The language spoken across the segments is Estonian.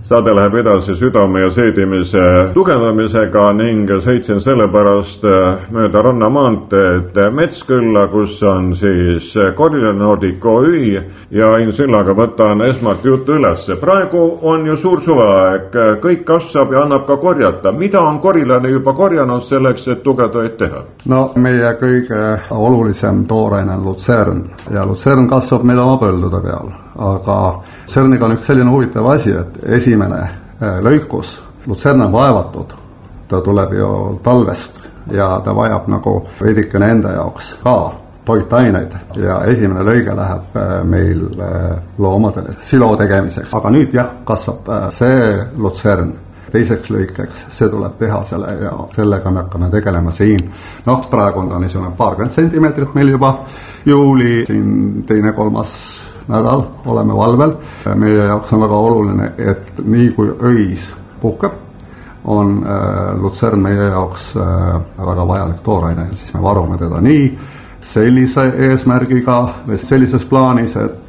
Saade läheb edasi südame ja seedimise tugevdamisega ning sõitsin sellepärast mööda Rannamaanteed Metskülla, kus on siis Korila Nordic OÜ ja Ain Sillaga võtan esmalt juttu üles. Praegu on ju suur suveaeg, kõik kasvab ja annab ka korjata. Mida on korilane juba korjanud selleks, et tugevdajaid teha? No meie kõige olulisem tooraine on lutsern ja lutsern kasvab meil oma põldude peal, aga lutserniga on üks selline huvitav asi, et esimene lõikus, lutsern on vaevatud, ta tuleb ju talvest ja ta vajab nagu veidikene enda jaoks ka toitaineid ja esimene lõige läheb meil loomadele silo tegemiseks. Aga nüüd kasvab see lutsern teiseks lõikeks, see tuleb tehasele ja sellega me hakkame tegelema siin. Praegu on ta niisugune paarkümmend sentimeetrit meil juba juuli, siin 2.–3. nädal oleme valvel. Meie jaoks on väga oluline, et nii kui öis puhkeb, on lutsern meie jaoks väga vajalik tooraine ja siis me varume teda nii sellise eesmärgiga või sellises plaanis,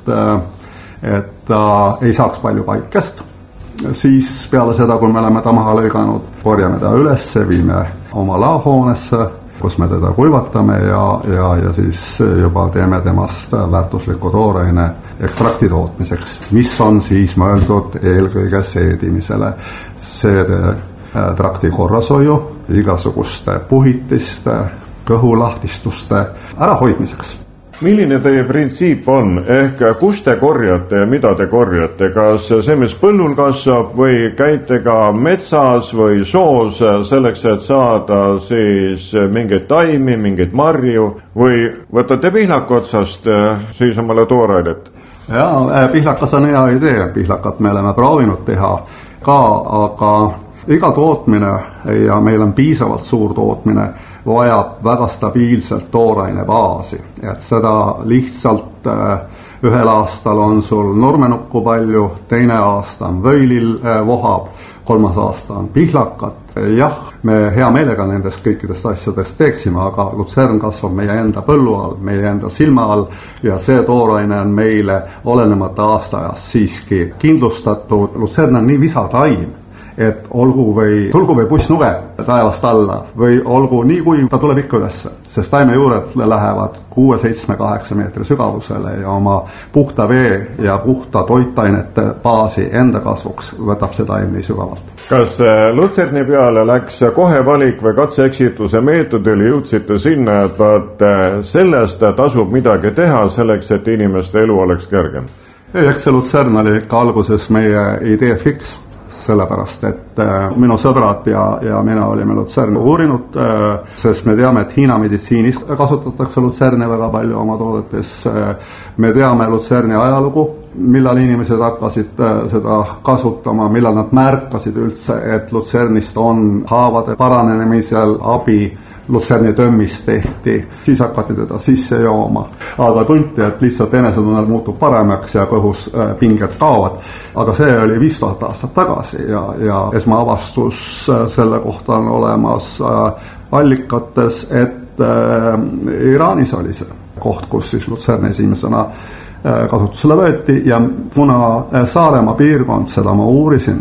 et ta ei saaks palju paikest. Siis peale seda, kui me oleme ta maha lõiganud, korjame ta üles, viime oma laohoonesse, kus me teda kuivatame ja siis juba teeme temast väärtusliku tooraine ekstrakti tootmiseks, mis on siis mõeldud eelkõige seedimisele, seedetrakti korrashoiu, igasuguste puhitiste, kõhulahtistuste ärahoidmiseks. Milline teie printsiip on, ehk kus te korjate ja mida te korjate? Kas see, mis põllul kasvab või käite ka metsas või soos selleks, et saada siis mingeid taimi, mingeid marju või võtate pihlaku otsast siis omale toorainet? Pihlakas on hea idee, pihlakat me oleme proovinud teha ka, aga iga tootmine ja meil on piisavalt suur tootmine vajab väga stabiilselt tooraine baasi, et seda lihtsalt ühel aastal on sul nurmenukku palju, teine aasta on vöilil vohab, 3. aasta on pihlakat. Jah, me hea meelega nendest kõikidest asjadest teeksime, aga lutsern kasvab meie enda põllu all, meie enda silma all ja see tooraine on meile olenemata aastaajast siiski kindlustatud. Lutsern on nii visataim, et olgu või pussnuge taevast alla või olgu nii kui ta tuleb ikka ülesse, sest taimejuured lähevad 6, 7, 8 meetri sügavusele ja oma puhta vee ja puhta toitainete baasi enda kasvuks võtab see taim nii sügavalt. Kas lutserni peale läks kohe valik või katseeksituse meetodil jõudsite sinna, et vaat sellest tasub midagi teha selleks, et inimeste elu oleks kergem? Eks see lutsern oli ikka alguses meie idee fiks. Sellepärast, et minu sõbrad ja mina olime lutserni uurinud, sest me teame, et Hiina meditsiinis kasutatakse lutserni väga palju oma toodetes. Me teame lutserni ajalugu, millal inimesed hakkasid seda kasutama, millal nad märkasid üldse, et lutsernist on haavade paranemisel abi. Lutserni tömmis tehti, siis hakati teda sisse jooma, aga tunti, et lihtsalt enesetunnel muutub paremaks ja kõhus pinged kaovad. Aga see oli 5000 aastat tagasi ja esmaavastus selle kohta on olemas allikates, et Iraanis oli see koht, kus siis lutserni esimesena kasutusele võeti ja kuna Saaremaa piirkond, seda ma uurisin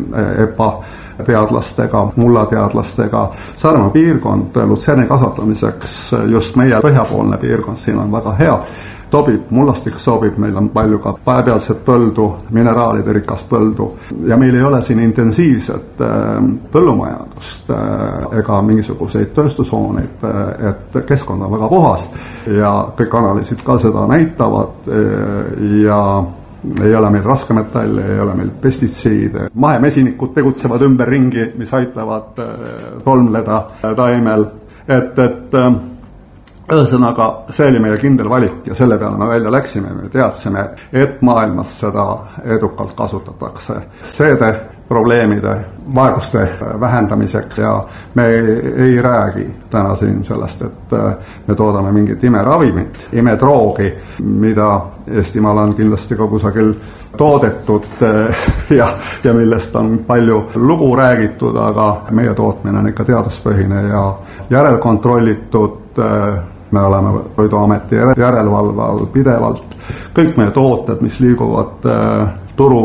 teadlastega, mullateadlastega, Saaremaa piirkond lutserni kasvatamiseks, just meie põhjapoolne piirkond, siin on väga hea, sobib, mullastik sobib, meil on palju ka paepealset põldu, mineraalide rikast põldu ja meil ei ole siin intensiivset põllumajandust ega mingisuguseid tööstushooneid, et keskkond on väga puhas ja kõik analüüsid ka seda näitavad ja ei ole meil raskmetalle, ei ole meil pestitsiide. Mahemesinikud tegutsevad ümberringi, mis aitavad tolmleda taimel. Ühesõnaga, see oli meie kindel valik ja selle peale me välja läksime. Me teadsime, et maailmas seda edukalt kasutatakse seede probleemide, vaeguste vähendamiseks ja me ei räägi täna siin sellest, et me toodame mingit imeravimit, imetroogi, mida Eestimaal on kindlasti ka kusagil toodetud ja millest on palju lugu räägitud, aga meie tootmine on ikka teaduspõhine ja järelkontrollitud. Me oleme Toiduameti järelevalve all pidevalt. Kõik meie tooted, mis liiguvad turule,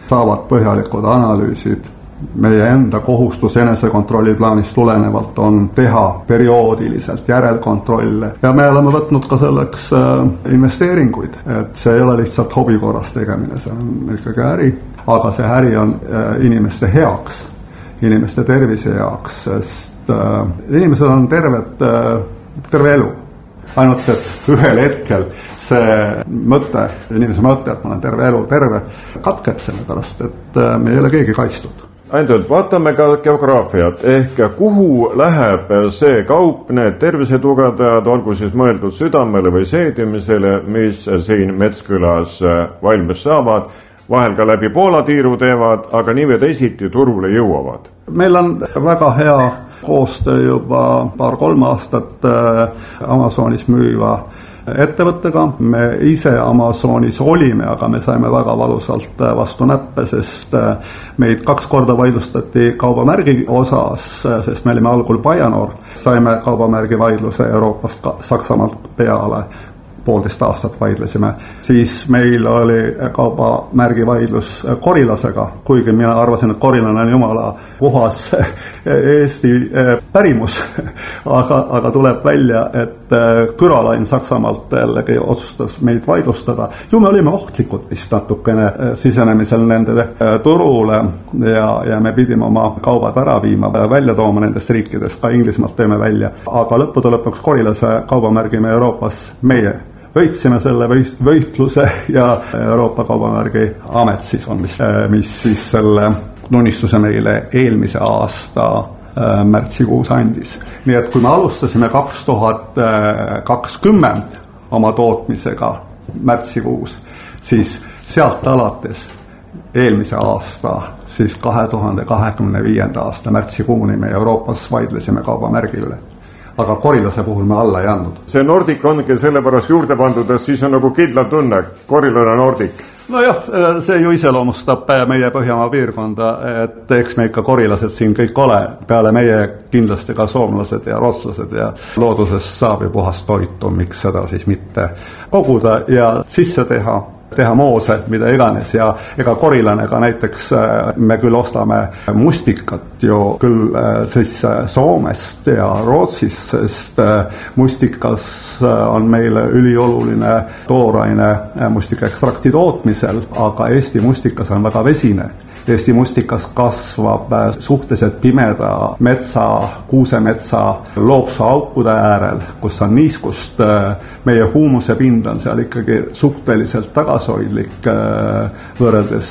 saavad põhjalikud analüüsid. Meie enda kohustus enesekontrolli plaanist tulenevalt on teha perioodiliselt järelkontrolle ja me oleme võtnud ka selleks investeeringuid, et see ei ole lihtsalt hobi korras tegemine, see on ikkagi äri, aga see äri on inimeste heaks, inimeste tervise heaks, sest inimesed on terve elu. Ainult, et ühel hetkel see mõte, inimese mõte, et ma olen terve elu terve, katkeb selle pärast, et me ei ole keegi kaitstud. Ainult vaatame ka geograafiat, ehk kuhu läheb see kaup, need tervisetugevdajad, olgu siis mõeldud südamele või seedimisele, mis siin Metskülas valmis saavad, vahel ka läbi Poola tiiru teevad, aga nii või teisiti turule jõuavad. Meil on väga hea koostöö juba 2-3 aastat Amazonis müüva ettevõttega. Me ise Amazonis olime, aga me saime väga valusalt vastu näppe, sest meid 2 korda vaidlustati kaubamärgi osas, sest me olime algul Baianor. Saime kaubamärgi vaidluse Euroopast Saksamaalt peale. 1,5 aastat vaidlesime. Siis meil oli kaubamärgi vaidlus Korilasega, kuigi mina arvasin, et Korilane on jumala puhas Eesti pärimus. aga tuleb välja, et Küralain Saksamaalt jällegi otsustas meid vaidlustada. Ju me olime ohtlikud vist natukene sisenemisel nende turule ja me pidime oma kaubad ära viima, välja tooma nendest riikidest, ka Inglismaalt teeme välja. Aga lõppude lõpuks Korilase kaubamärgime Euroopas meie võitsime selle võitluse ja Euroopa Kaubamärgi Amet siis on, mis siis selle tunnistuse meile eelmise aasta märtsikuus andis. Nii et kui me alustasime 2020 oma tootmisega märtsikuus, siis sealt alates eelmise aasta, siis 2025. aasta märtsikuuni me Euroopas vaidlesime kaubamärgi üle. Aga Korilase puhul me alla ei andnud. See Nordic ongi sellepärast juurde pandud, et siis on nagu kindlam tunne, Korilane Nordic. Nojah, see ju iseloomustab meie Põhjamaa piirkonda, et eks me ikka korilased siin kõik ole, peale meie kindlasti ka soomlased ja rootslased ja loodusest saab ju puhast toitu, miks seda siis mitte koguda ja sisse teha moose, mida iganes ja ega Korilane ka näiteks me küll ostame mustikat ju küll siis Soomest ja Rootsist, sest mustikas on meile ülioluline tooraine mustikaekstrakti tootmisel, aga Eesti mustikas on väga vesine. Eesti mustikas kasvab suhteliselt pimeda metsa, kuusemetsa loopsuaukude äärel, kus on niiskust. Meie huumuse pind on seal ikkagi suhteliselt tagasoidlik võrreldes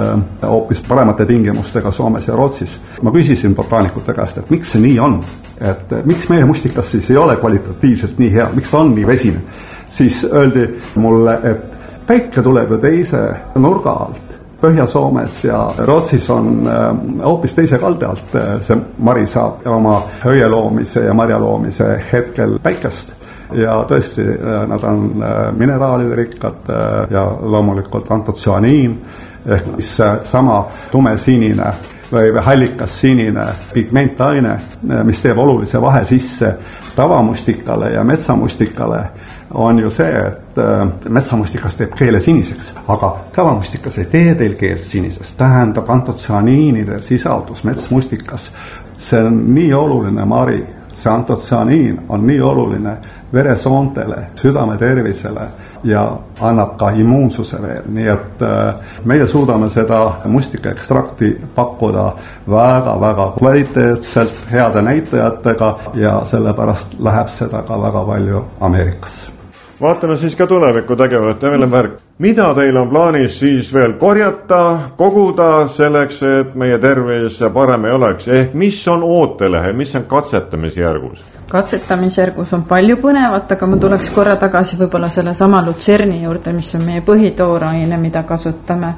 hoopis paremate tingimustega Soomes ja Rootsis. Ma küsisin botaanikute käest, et miks see nii on, et miks meie mustikas siis ei ole kvalitatiivselt nii hea, miks ta on nii vesine. Siis öeldi mulle, et päike tuleb ju teise nurga alt. Põhja-Soomes ja Rootsis on hoopis teise kalde alt see mari saab oma höieloomise ja marjaloomise hetkel päikest. Ja tõesti, nad on mineraalide rikkad ja loomulikult antotsianiin, ehk sama tumesinine või hallikas sinine pigmentaine, mis teeb olulise vahe sisse tavamustikale ja metsamustikale, on ju see, et metsamustikas teeb keele siniseks, aga tavamustikas ei tee teil keelt siniseks. Tähendab antotsianiinide sisaldus metsmustikas. See on nii oluline mari, see antotsianiin on nii oluline veresoontele, südame tervisele ja annab ka immuunsuse veel. Nii et meie suudame seda mustikaekstrakti pakkuda väga-väga kvaliteetselt, heade näitajatega ja sellepärast läheb seda ka väga palju Ameerikasse. Vaatame siis ka tulevikku tegevalt ja veel märk. Mida teil on plaanis siis veel korjata, koguda selleks, et meie tervis parem ei oleks? Ehk mis on ootelehel, mis on katsetamisjärgus? Katsetamisjärgus on palju põnevat, aga ma tuleks korra tagasi võib-olla selle sama lutserni juurde, mis on meie põhitooraine, mida kasutame.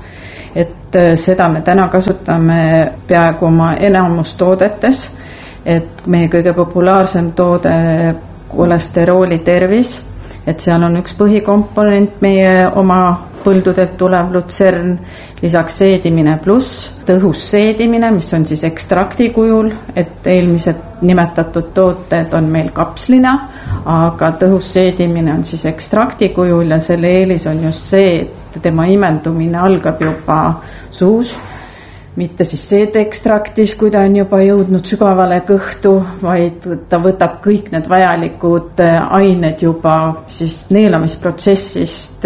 Et seda me täna kasutame peaaegu oma enamustoodetes, et meie kõige populaarsem toode kolesterooli tervis, et seal on üks põhikomponent meie oma põldudelt tulev lutsern, lisaks seedimine pluss tõhus seedimine, mis on siis ekstrakti kujul, et eelmised nimetatud tooted on meil kapslina, aga tõhus seedimine on siis ekstrakti kujul ja selle eelis on just see, et tema imendumine algab juba suus, mitte siis seedekstraktis, kui ta on juba jõudnud sügavale kõhtu, vaid ta võtab kõik need vajalikud ained juba siis neelamisprotsessist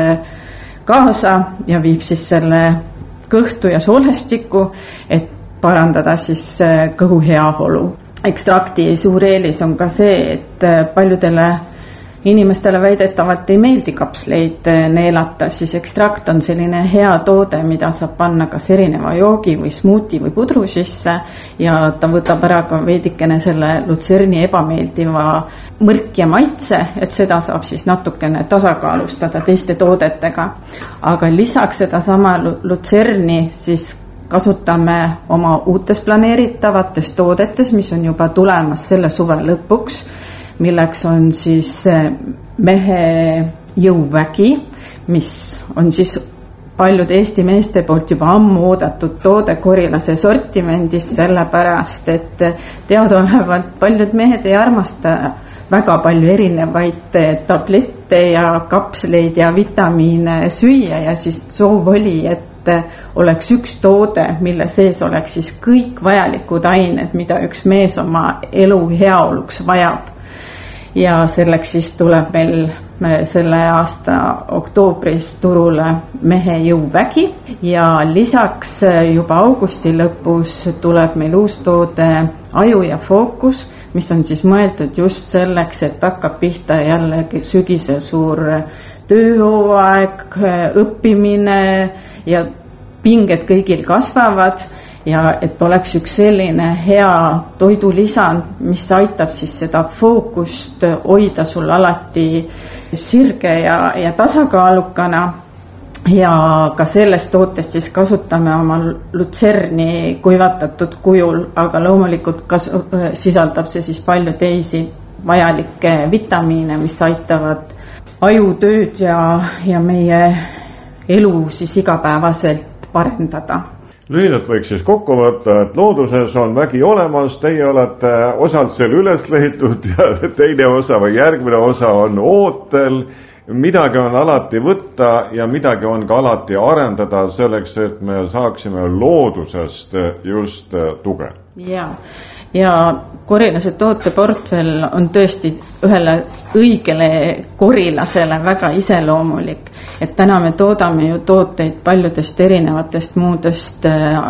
kaasa ja viib siis selle kõhtu ja soolestikku, et parandada siis kõhu heaolu. Ekstrakti suur eelis on ka see, et paljudele inimestele väidetavalt ei meeldi kapsleid neelata, siis ekstrakt on selline hea toode, mida saab panna kas erineva joogi või smuuti või pudru sisse ja ta võtab ära ka veidikene selle lutserni ebameeldiva mõrk ja maitse, et seda saab siis natukene tasakaalustada teiste toodetega. Aga lisaks seda sama lutserni siis kasutame oma uutes planeeritavates toodetes, mis on juba tulemas selle suve lõpuks, milleks on siis mehe jõuvägi, mis on siis paljude Eesti meeste poolt juba ammu oodatud toode Korilase sortimendis, sellepärast et teadaolevalt paljud mehed ei armasta väga palju erinevaid tablette ja kapsleid ja vitamiine süüa ja siis soov oli, et oleks üks toode, mille sees oleks siis kõik vajalikud ained, mida üks mees oma elu heaoluks vajab. Ja selleks siis tuleb meil selle aasta oktoobris turule mehe jõuvägi ja lisaks juba augusti lõpus tuleb meil uus toode Aju ja Fookus, mis on siis mõeldud just selleks, et hakkab pihta jällegi sügisel suur tööhooaeg, õppimine ja pinged kõigil kasvavad ja et oleks üks selline hea toidulisand, mis aitab siis seda fookust hoida sul alati sirge ja tasakaalukana ja ka sellest tootest siis kasutame oma lutserni kuivatatud kujul, aga loomulikult sisaldab see siis palju teisi vajalikke vitamiine, mis aitavad ajutööd ja meie elu siis igapäevaselt parendada. Lühidalt võiks siis kokku võtta, et looduses on vägi olemas, teie olete osalt selle üles lehitud ja teine osa või järgmine osa on ootel. Midagi on alati võtta ja midagi on ka alati arendada selleks, et me saaksime loodusest just tuge. Ja Korilase tooteportfell on tõesti ühele õigele korilasele väga iseloomulik, et täna me toodame ju tooteid paljudest erinevatest muudest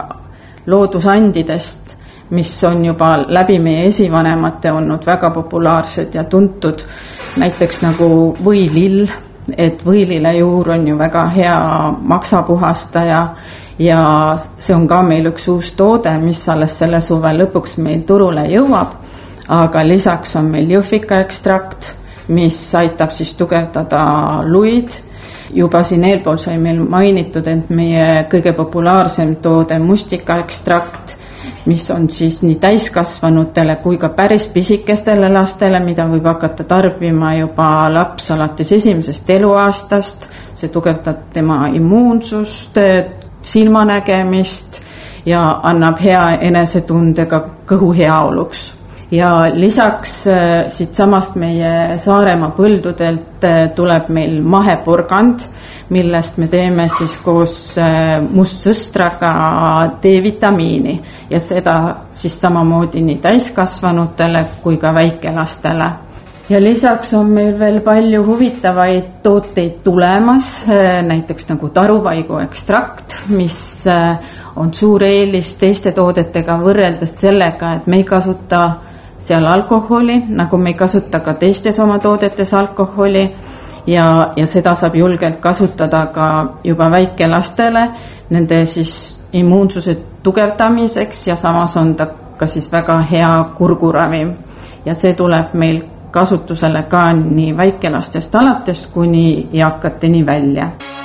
loodusandidest, mis on juba läbi meie esivanemate olnud väga populaarsed ja tuntud, näiteks nagu võilill, et võilile juur on ju väga hea maksapuhastaja ja see on ka meil üks uus toode, mis alles selle suve lõpuks meil turule jõuab, aga lisaks on meil jõhvika ekstrakt, mis aitab siis tugevdada luid. Juba siin eelpool sai meil mainitud, et meie kõige populaarsem toode mustika ekstrakt, mis on siis nii täiskasvanutele kui ka päris pisikestele lastele, mida võib hakata tarbima juba laps alates 1. eluaastast. See tugevdab tema immuunsust, silmanägemist ja annab hea enesetundega kõhu heaoluks. Ja lisaks siit samast meie Saaremaa põldudelt tuleb meil maheporgand, millest me teeme siis koos mustsõstraga D-vitamiini ja seda siis samamoodi nii täiskasvanutele kui ka väikelastele. Ja lisaks on meil veel palju huvitavaid tooteid tulemas, näiteks nagu taruvaigu ekstrakt, mis on suur eelis teiste toodetega võrreldes sellega, et me ei kasuta seal alkoholi, nagu me ei kasuta ka teistes oma toodetes alkoholi ja seda saab julgelt kasutada ka juba väikelastele, nende siis immuunsuse tugevdamiseks ja samas on ta ka siis väga hea kurguravim ja see tuleb meil kasutusele ka nii väikelastest alates kuni eakateni välja.